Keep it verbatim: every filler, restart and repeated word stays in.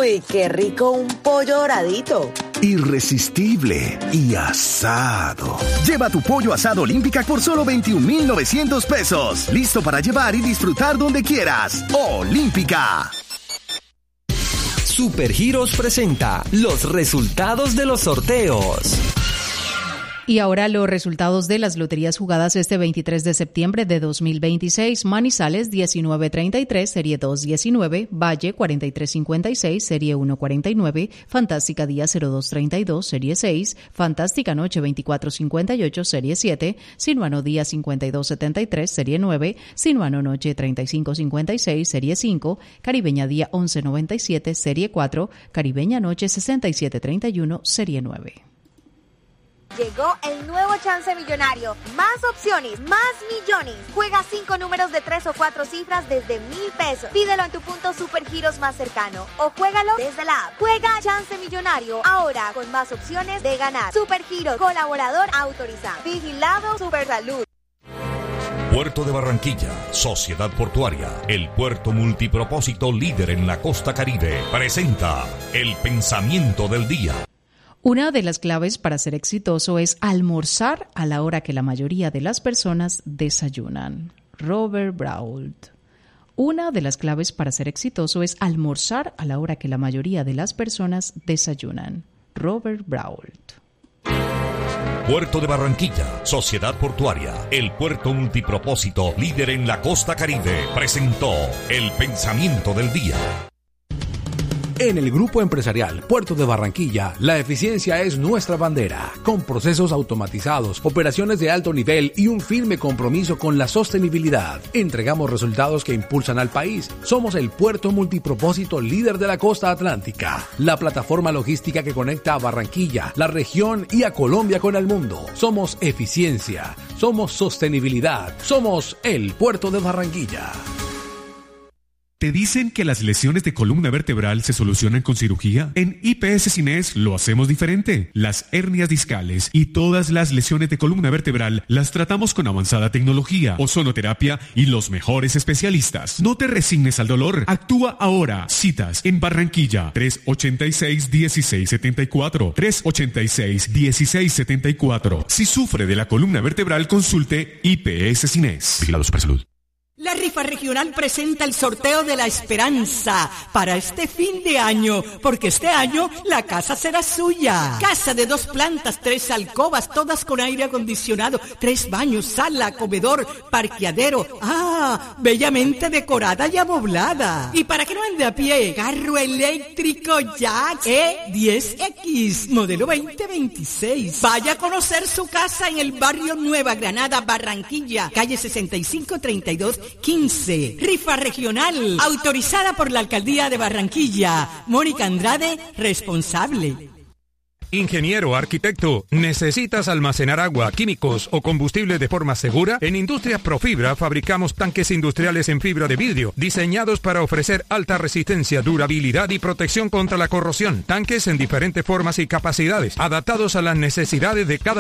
Uy, qué rico un pollo doradito. Irresistible y asado. Lleva tu pollo asado Olímpica por solo veintiún mil novecientos pesos. Listo para llevar y disfrutar donde quieras. Olímpica. Supergiros presenta los resultados de los sorteos. Y ahora los resultados de las loterías jugadas este veintitrés de septiembre de dos mil veintiséis. Manizales diecinueve treinta y tres, serie dos diecinueve. Valle cuarenta y tres cincuenta y seis, serie uno cuarenta y nueve. Fantástica Día cero dos treinta y dos, serie seis. Fantástica Noche veinticuatro cincuenta y ocho, serie siete. Sinuano Día cincuenta y dos setenta y tres, serie nueve. Sinuano Noche treinta y cinco cincuenta y seis, serie cinco. Caribeña Día once noventa y siete, serie cuatro. Caribeña Noche sesenta y siete treinta y uno, serie nueve. Llegó el nuevo Chance Millonario. Más opciones, más millones. Juega cinco números de tres o cuatro cifras desde mil pesos. Pídelo en tu punto Supergiros más cercano o juégalo desde la app. Juega Chance Millonario ahora con más opciones de ganar. Supergiros, colaborador autorizado. Vigilado Supersalud. Puerto de Barranquilla, Sociedad Portuaria, el puerto multipropósito líder en la costa Caribe, presenta el pensamiento del día. Una de las claves para ser exitoso es almorzar a la hora que la mayoría de las personas desayunan. Robert Brault. Una de las claves para ser exitoso es almorzar a la hora que la mayoría de las personas desayunan. Robert Brault. Puerto de Barranquilla, Sociedad Portuaria, el puerto multipropósito líder en la costa Caribe, presentó el pensamiento del día. En el Grupo Empresarial Puerto de Barranquilla, la eficiencia es nuestra bandera. Con procesos automatizados, operaciones de alto nivel y un firme compromiso con la sostenibilidad, entregamos resultados que impulsan al país. Somos el puerto multipropósito líder de la costa atlántica, la plataforma logística que conecta a Barranquilla, la región y a Colombia con el mundo. Somos eficiencia, somos sostenibilidad, somos el Puerto de Barranquilla. ¿Te dicen que las lesiones de columna vertebral se solucionan con cirugía? En I P S Cines lo hacemos diferente. Las hernias discales y todas las lesiones de columna vertebral las tratamos con avanzada tecnología, ozonoterapia y los mejores especialistas. No te resignes al dolor. Actúa ahora. Citas en Barranquilla tres ochenta y seis, dieciséis setenta y cuatro. tres ochenta y seis, dieciséis setenta y cuatro. Si sufre de la columna vertebral, consulte I P S Cines. Vigilado Supersalud. La rifa regional presenta el sorteo de la esperanza para este fin de año, porque este año la casa será suya. Casa de dos plantas, tres alcobas, todas con aire acondicionado, tres baños, sala, comedor, parqueadero. Ah, bellamente decorada y amoblada. Y para que no ande a pie, carro eléctrico Jack E diez X, modelo veinte veintiséis. Vaya a conocer su casa en el barrio Nueva Granada, Barranquilla, calle sesenta y cinco treinta y dos quince. Rifa regional, autorizada por la Alcaldía de Barranquilla. Mónica Andrade, responsable. Ingeniero, arquitecto, ¿necesitas almacenar agua, químicos o combustible de forma segura? En Industrias Profibra fabricamos tanques industriales en fibra de vidrio, diseñados para ofrecer alta resistencia, durabilidad y protección contra la corrosión. Tanques en diferentes formas y capacidades, adaptados a las necesidades de cada